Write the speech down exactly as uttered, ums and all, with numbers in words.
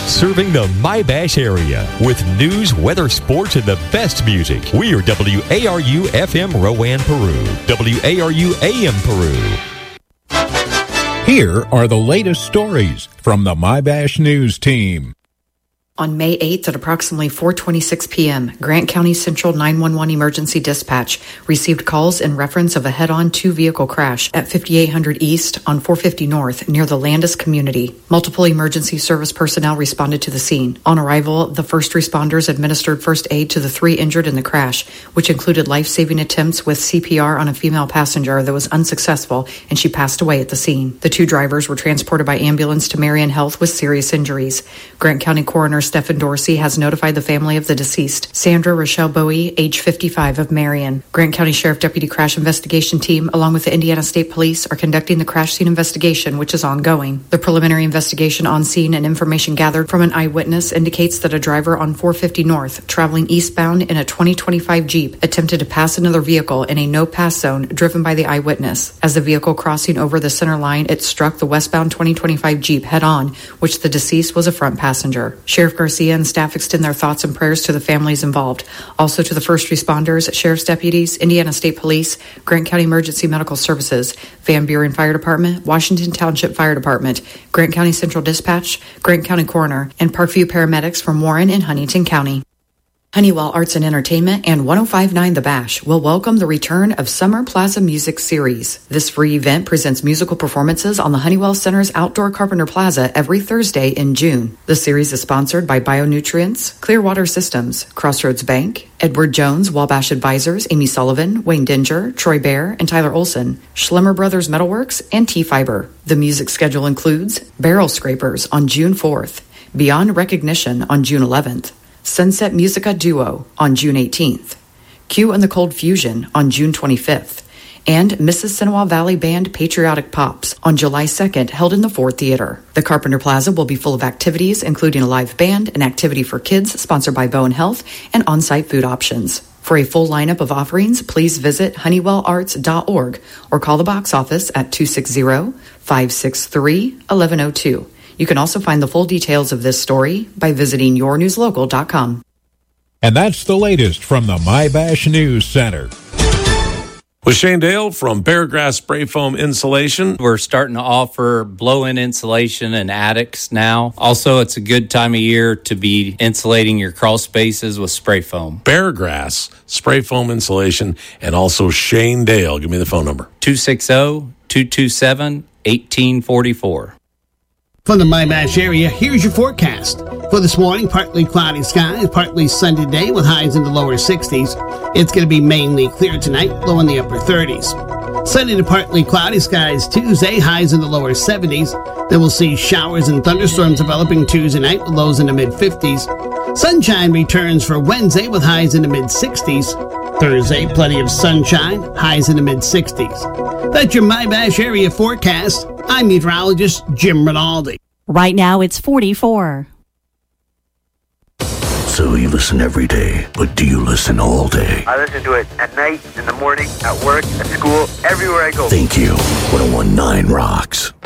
serving the My-Bash area with news, weather, sports, and the best music. We are W A R U F M Rowan, Peru. W A R U A M Peru. Here are the latest stories from the My-Bash News team. On May eighth at approximately four twenty-six p.m., Grant County Central nine one one Emergency Dispatch received calls in reference of a head-on two-vehicle crash at fifty-eight hundred East on four fifty North near the Landis community. Multiple emergency service personnel responded to the scene. On arrival, the first responders administered first aid to the three injured in the crash, which included life-saving attempts with C P R on a female passenger that was unsuccessful, and she passed away at the scene. The two drivers were transported by ambulance to Marion Health with serious injuries. Grant County Coroner Stephen Dorsey has notified the family of the deceased, Sandra Rochelle Bowie, age fifty-five, of Marion. Grant County Sheriff Deputy Crash Investigation Team, along with the Indiana State Police, are conducting the crash scene investigation, which is ongoing. The preliminary investigation on scene and information gathered from an eyewitness indicates that a driver on four fifty North, traveling eastbound in a twenty twenty-five Jeep, attempted to pass another vehicle in a no-pass zone driven by the eyewitness. As the vehicle crossing over the center line, it struck the westbound twenty twenty-five Jeep head-on, which the deceased was a front passenger. Sheriff Garcia and staff extend their thoughts and prayers to the families involved. Also to the first responders, sheriff's deputies, Indiana State Police, Grant County Emergency Medical Services, Van Buren Fire Department, Washington Township Fire Department, Grant County Central Dispatch, Grant County Coroner, and Parkview paramedics from Warren and Huntington County. Honeywell Arts and Entertainment and one oh five point nine The Bash will welcome the return of Summer Plaza Music Series. This free event presents musical performances on the Honeywell Center's outdoor Carpenter Plaza every Thursday in June. The series is sponsored by BioNutrients, Clearwater Systems, Crossroads Bank, Edward Jones, Wabash Advisors, Amy Sullivan, Wayne Dinger, Troy Bear, and Tyler Olson, Schlemmer Brothers Metalworks, and T-Fiber. The music schedule includes Barrel Scrapers on June fourth, Beyond Recognition on June eleventh, Sunset Musica Duo on June eighteenth, Q and the Cold Fusion on June twenty-fifth, and Missus Senewa Valley Band Patriotic Pops on July second, held in the Ford Theater. The Carpenter Plaza will be full of activities, including a live band, an activity for kids sponsored by Bowen Health, and on-site food options. For a full lineup of offerings, please visit honeywell arts dot org or call the box office at two six zero, five six three, one one zero two. You can also find the full details of this story by visiting your news local dot com. And that's the latest from the My-Bash News Center. With Shane Dale from Beargrass Spray Foam Insulation. We're starting to offer blow-in insulation in attics now. Also, it's a good time of year to be insulating your crawl spaces with spray foam. Beargrass Spray Foam Insulation, and also Shane Dale. Give me the phone number. two six zero, two two seven, one eight four four. From the My-Bash area, here's your forecast. For this morning, partly cloudy skies, partly sunny day with highs in the lower sixties. It's going to be mainly clear tonight, low in the upper thirties. Sunny to partly cloudy skies Tuesday, highs in the lower seventies. Then we'll see showers and thunderstorms developing Tuesday night with lows in the mid-fifties. Sunshine returns for Wednesday with highs in the mid-sixties. Thursday, plenty of sunshine, highs in the mid-sixties. That's your My-Bash area forecast. I'm meteorologist Jim Rinaldi. Right now it's forty-four. So you listen every day, but do you listen all day? I listen to it at night, in the morning, at work, at school, everywhere I go. Thank you. one oh one point nine rocks.